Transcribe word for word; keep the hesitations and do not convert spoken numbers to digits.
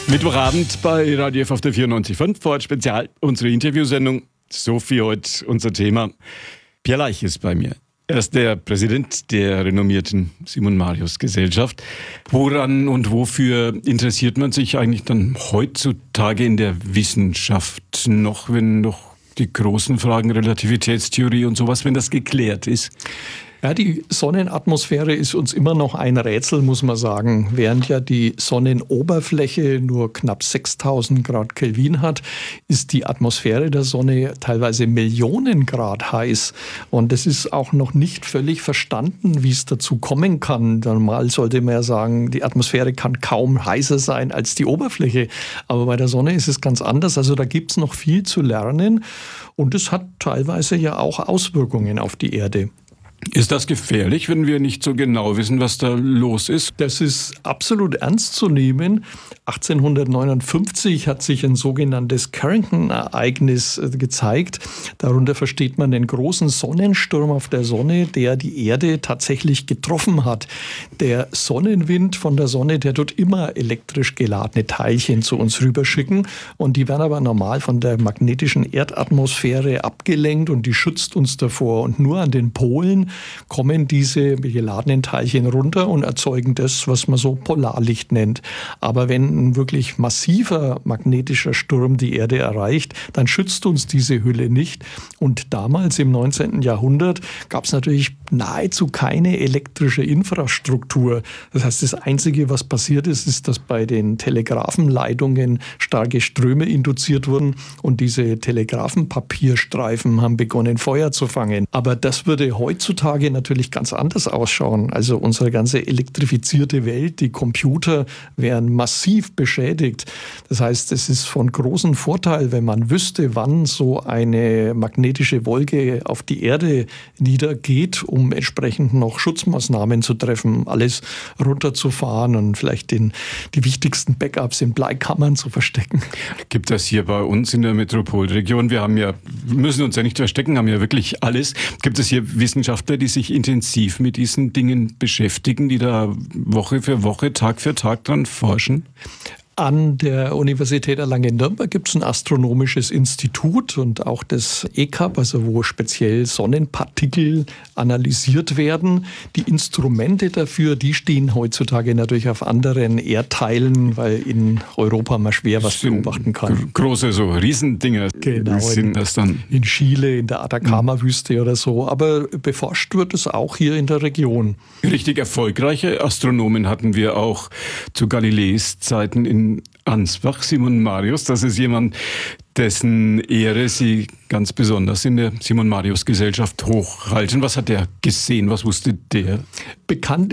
Mittwochabend bei Radio F auf der vierundneunzig Komma fünf, Vorort Spezial, unsere Interviewsendung. So viel heute unser Thema. Pierre Leich ist bei mir. Er ist der Präsident der renommierten Simon-Marius-Gesellschaft. Woran und wofür interessiert man sich eigentlich dann heutzutage in der Wissenschaft noch, wenn noch die großen Fragen Relativitätstheorie und sowas, wenn das geklärt ist? Ja, die Sonnenatmosphäre ist uns immer noch ein Rätsel, muss man sagen. Während ja die Sonnenoberfläche nur knapp sechstausend Grad Kelvin hat, ist die Atmosphäre der Sonne teilweise Millionen Grad heiß. Und es ist auch noch nicht völlig verstanden, wie es dazu kommen kann. Normal sollte man ja sagen, die Atmosphäre kann kaum heißer sein als die Oberfläche. Aber bei der Sonne ist es ganz anders. Also da gibt es noch viel zu lernen. Und es hat teilweise ja auch Auswirkungen auf die Erde. Ist das gefährlich, wenn wir nicht so genau wissen, was da los ist? Das ist absolut ernst zu nehmen. achtzehnhundertneunundfünfzig hat sich ein sogenanntes Carrington-Ereignis gezeigt. Darunter versteht man den großen Sonnensturm auf der Sonne, der die Erde tatsächlich getroffen hat. Der Sonnenwind von der Sonne, der tut immer elektrisch geladene Teilchen zu uns rüberschicken. Und die werden aber normal von der magnetischen Erdatmosphäre abgelenkt und die schützt uns davor. Und nur an den Polen kommen diese geladenen Teilchen runter und erzeugen das, was man so Polarlicht nennt. Aber wenn ein wirklich massiver magnetischer Sturm die Erde erreicht, dann schützt uns diese Hülle nicht. Und damals im neunzehnten Jahrhundert gab es natürlich nahezu keine elektrische Infrastruktur. Das heißt, das Einzige, was passiert ist, ist, dass bei den Telegrafenleitungen starke Ströme induziert wurden und diese Telegrafenpapierstreifen haben begonnen, Feuer zu fangen. Aber das würde heutzutage natürlich ganz anders ausschauen. Also unsere ganze elektrifizierte Welt, die Computer wären massiv beschädigt. Das heißt, es ist von großem Vorteil, wenn man wüsste, wann so eine magnetische Wolke auf die Erde niedergeht, um entsprechend noch Schutzmaßnahmen zu treffen, alles runterzufahren und vielleicht den, die wichtigsten Backups in Bleikammern zu verstecken. Gibt das hier bei uns in der Metropolregion? Wir haben ja, müssen uns ja nicht verstecken, haben ja wirklich alles. Gibt es hier Wissenschaftler, die sich intensiv mit diesen Dingen beschäftigen, die da Woche für Woche, Tag für Tag dran forschen? An der Universität Erlangen-Nürnberg gibt es ein astronomisches Institut und auch das E K A B, also wo speziell Sonnenpartikel analysiert werden. Die Instrumente dafür, die stehen heutzutage natürlich auf anderen Erdteilen, weil in Europa man schwer was beobachten kann. Große, so Riesendinger genau, sind in, das dann. In Chile, in der Atacama-Wüste oder so. Aber beforscht wird es auch hier in der Region. Richtig erfolgreiche Astronomen hatten wir auch zu Galileis Zeiten in Ansbach, Simon Marius. Das ist jemand, dessen Ehre Sie ganz besonders in der Simon-Marius-Gesellschaft hochhalten. Was hat der gesehen? Was wusste der? Bekannt